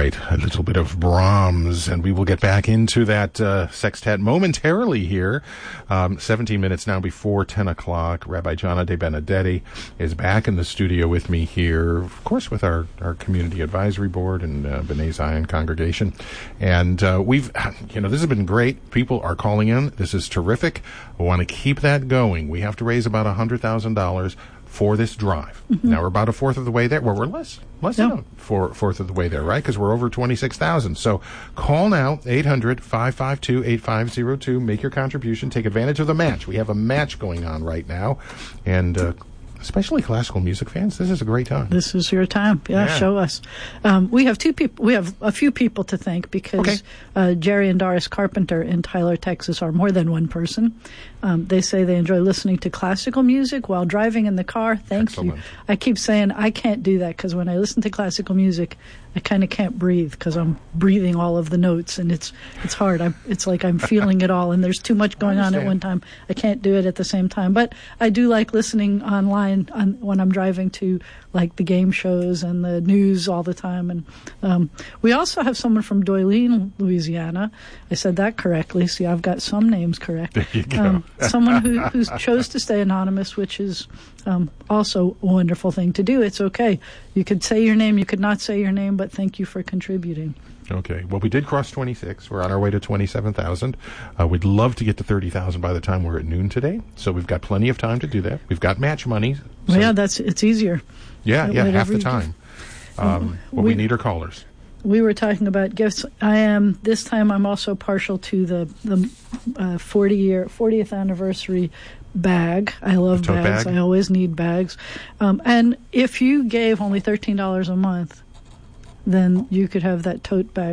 right, a little bit of Brahms, and we will get back into that sextet momentarily here. 17 minutes now before 10 o'clock. Rabbi Gianna De Benedetti is back in the studio with me here, of course, with our Community Advisory Board and B'nai Zion congregation. And we've, this has been great. People are calling in. This is terrific. I want to keep that going. We have to raise about $100,000 for this drive. Mm-hmm. Now we're about a fourth of the way there. Well, we're less than a fourth of the way there, right? Because we're over 26,000. So call now, 800-552-8502. Make your contribution. Take advantage of the match. We have a match going on right now. And especially classical music fans, this is a great time. This is your time. Yeah. Show us. We have two people. We have a few people to thank because Jerry and Doris Carpenter in Tyler, Texas are more than one person. They say they enjoy listening to classical music while driving in the car. Thank you. I keep saying I can't do that because when I listen to classical music, I kind of can't breathe because I'm breathing all of the notes, and it's hard. It's like I'm feeling it all, and there's too much going on at one time. I can't do it at the same time. But I do like listening online when I'm driving to like the game shows and the news all the time. And we also have someone from Doyline, Louisiana. I said that correctly. See, I've got some names correct. There you go. Someone who chose to stay anonymous, which is also a wonderful thing to do. It's okay. You could say your name, you could not say your name, but thank you for contributing. Okay. Well, we did cross 26. We're on our way to 27,000. We'd love to get to 30,000 by the time we're at noon today. So we've got plenty of time to do that. We've got match money. So it's easier. Yeah, half the time. What we need are callers. We were talking about gifts. This time I'm also partial to the 40th anniversary bag. I love bags. I always need bags. And if you gave only $13 a month, then you could have that tote bag